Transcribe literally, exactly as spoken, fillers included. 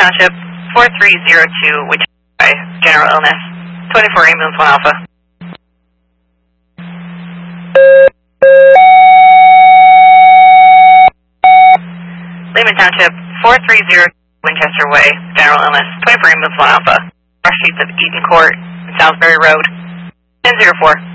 Township, four three zero two, Winchester Way, general illness, twenty-four ambulance one Alpha. Lehman Township, four three zero two, Winchester Way, general illness, twenty-four ambulance one Alpha. Rush sheets of Eaton Court and Salisbury Road, ten zero four.